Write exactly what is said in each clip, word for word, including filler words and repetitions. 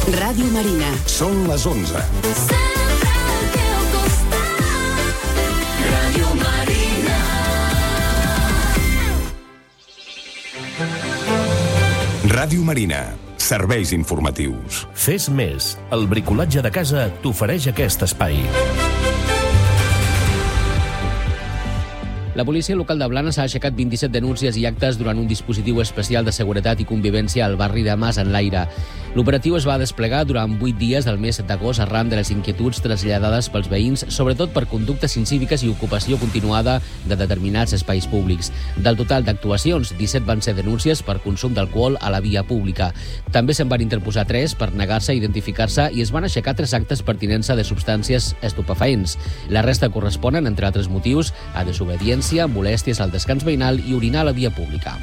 Ràdio Marina. Són les onze. Sempre al teu costat. Ràdio Marina. Ràdio Marina. Serveis informatius. Fes més. El bricolatge de casa t'ofereix aquest espai. La policia local de Blanes ha aixecat vint-i-set denúncies i actes durant un dispositiu especial de seguretat i convivència al barri de Mas en l'Aire. L'operatiu es va desplegar durant vuit dies del mes d'agost arran de les inquietuds traslladades pels veïns, sobretot per conductes incíviques i ocupació continuada de determinats espais públics. Del total d'actuacions, disset van ser denúncies per consum d'alcohol a la via pública. També se'n van interposar tres per negar-se a identificar-se i es van aixecar tres actes per tinença de substàncies estupefaents. La resta corresponen, entre altres motius, a desobediència, molèsties al descans veïnal i orinar a la via pública.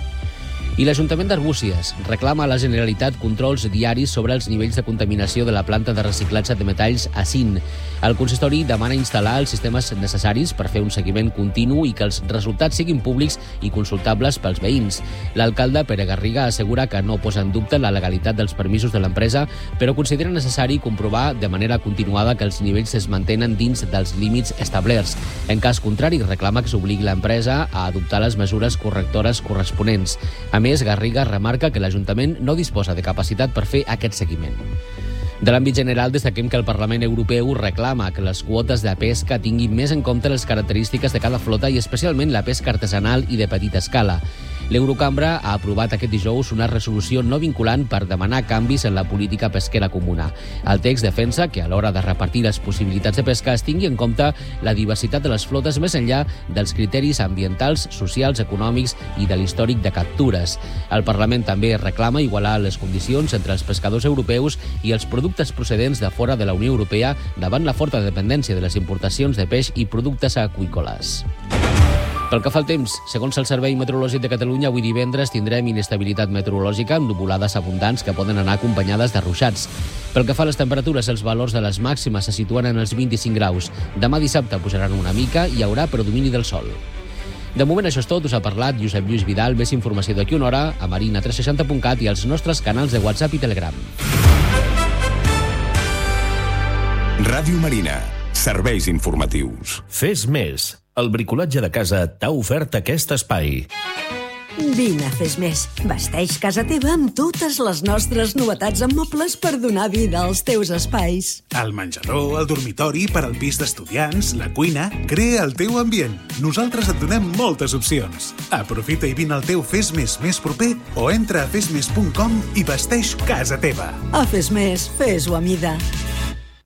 I l'Ajuntament d'Arbúcies reclama a la Generalitat controls diaris sobre els nivells de contaminació de la planta de reciclatge de metalls A C I N. El consistori demana instal·lar els sistemes necessaris per fer un seguiment continu i que els resultats siguin públics i consultables pels veïns. L'alcalde Pere Garriga assegura que no posa en dubte la legalitat dels permisos de l'empresa, però considera necessari comprovar de manera continuada que els nivells es mantenen dins dels límits establerts. En cas contrari, reclama que s'obligui l'empresa a adoptar les mesures correctores corresponents. A més, Garriga remarca que l'Ajuntament no disposa de capacitat per fer aquest seguiment. De l'àmbit general, destaquem que el Parlament Europeu reclama que les quotes de pesca tinguin més en compte les característiques de cada flota i especialment la pesca artesanal i de petita escala. L'Eurocambra ha aprovat aquest dijous una resolució no vinculant per demanar canvis en la política pesquera comuna. El text defensa que a l'hora de repartir les possibilitats de pesca es tingui en compte la diversitat de les flotes més enllà dels criteris ambientals, socials, econòmics i de l'històric de captures. El Parlament també reclama igualar les condicions entre els pescadors europeus i els productes procedents de fora de la Unió Europea davant la forta dependència de les importacions de peix i productes aqüícoles. Pel que fa al temps, segons el Servei Meteorològic de Catalunya, avui divendres tindrem inestabilitat meteorològica amb nuvolades abundants que poden anar acompanyades de ruixats. Pel que fa a les temperatures, els valors de les màximes se situen en els vint-i-cinc graus. Demà dissabte pujaran una mica i hi haurà predomini del sol. De moment això és tot, us ha parlat Josep Lluís Vidal. Més informació d'aquí una hora a marina tres seixanta punt cat i als nostres canals de WhatsApp i Telegram. Ràdio Marina. Serveis informatius. Fes més. El bricolatge de casa t'ha ofert aquest espai. Vine a Fes Més. Vesteix casa teva amb totes les nostres novetats en mobles per donar vida als teus espais. El menjador, el dormitori, per al pis d'estudiants, la cuina... Crea el teu ambient. Nosaltres et donem moltes opcions. Aprofita i vine al teu Fes Més més proper o entra a fes més punt com i vesteix casa teva. A Fes Més, fes-ho a mida.